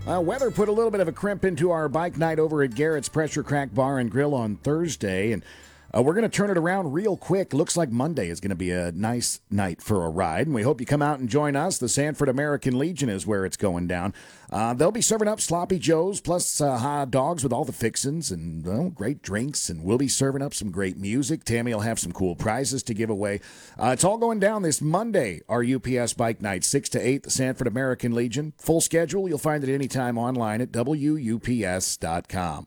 Weather put a little bit of a crimp into our bike night over at Garrett's Pressure Crack Bar and Grill on Thursday, and we're going to turn it around real quick. Looks like Monday is going to be a nice night for a ride, and we hope you come out and join us. The Sanford American Legion is where it's going down. They'll be serving up sloppy joes plus hot dogs with all the fixins and great drinks, and we'll be serving up some great music. Tammy will have some cool prizes to give away. It's all going down this Monday, our UPS Bike Night, 6 to 8, the Sanford American Legion. Full schedule, you'll find it anytime online at WUPS.com.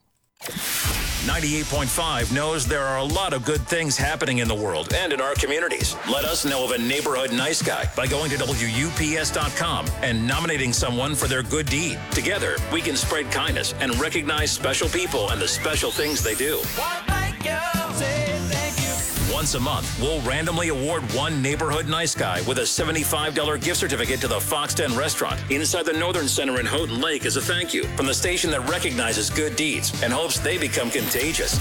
98.5 knows there are a lot of good things happening in the world and in our communities. Let us know of a neighborhood nice guy by going to WUPS.com and nominating someone for their good deed. Together, we can spread kindness and recognize special people and the special things they do. Once a month, we'll randomly award one neighborhood nice guy with a $75 gift certificate to the Fox 10 restaurant inside the Northern Center in Houghton Lake as a thank you from the station that recognizes good deeds and hopes they become contagious.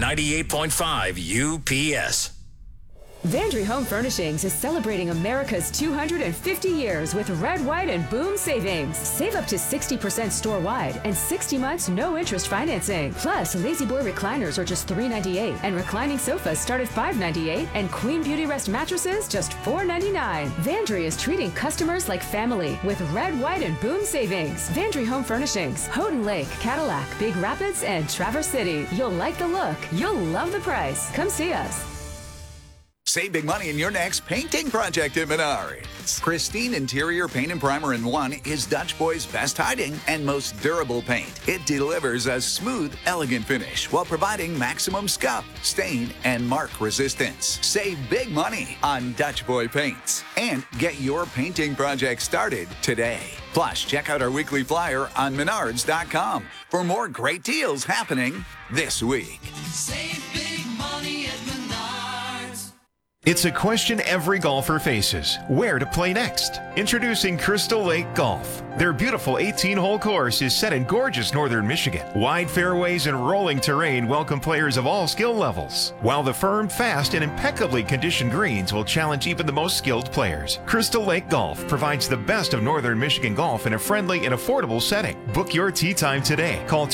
98.5 UPS. Vandry Home Furnishings is celebrating America's 250 years with red, white, and boom savings. Save up to 60% store-wide and 60 months no-interest financing. Plus, Lazy Boy recliners are just $398, and reclining sofas start at $598, and Queen Beauty Rest mattresses just $499. Vandry is treating customers like family with red, white, and boom savings. Vandry Home Furnishings, Houghton Lake, Cadillac, Big Rapids, and Traverse City. You'll like the look. You'll love the price. Come see us. Save big money in your next painting project at Menards. Pristine interior paint and primer in one is Dutch Boy's best hiding and most durable paint. It delivers a smooth, elegant finish while providing maximum scuff, stain, and mark resistance. Save big money on Dutch Boy paints and get your painting project started today. Plus, check out our weekly flyer on Menards.com for more great deals happening this week. Save big money at Menards. It's a question every golfer faces: where to play next? Introducing Crystal Lake Golf. Their beautiful 18-hole course is set in gorgeous northern Michigan. Wide fairways and rolling terrain welcome players of all skill levels, while the firm, fast, and impeccably conditioned greens will challenge even the most skilled players. Crystal Lake Golf provides the best of northern Michigan golf in a friendly and affordable setting. Book your tee time today. Call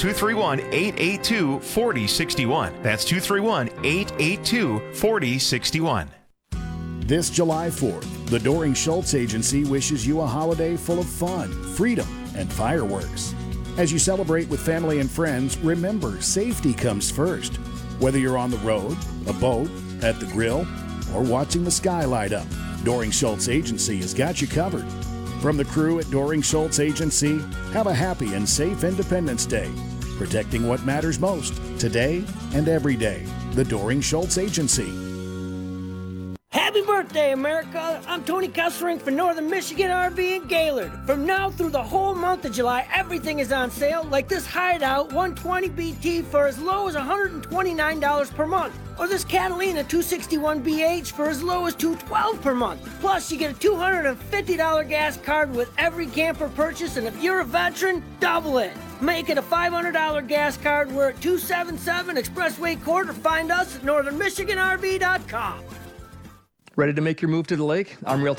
231-882-4061. That's 231-882-4061. This July 4th, the Doring Schultz Agency wishes you a holiday full of fun, freedom, and fireworks. As you celebrate with family and friends, remember, safety comes first. Whether you're on the road, a boat, at the grill, or watching the sky light up, Doring Schultz Agency has got you covered. From the crew at Doring Schultz Agency, have a happy and safe Independence Day, protecting what matters most, today and every day. The Doring Schultz Agency. Happy birthday, America! I'm Tony Kessling for Northern Michigan RV in Gaylord. From now through the whole month of July, everything is on sale, like this Hideout 120 BT for as low as $129 per month, or this Catalina 261 BH for as low as $212 per month. Plus, you get a $250 gas card with every camper purchase, and if you're a veteran, double it. Make it a $500 gas card. We're at 277 Expressway Court, or find us at northernmichiganrv.com. Ready to make your move to the lake? I'm Realtor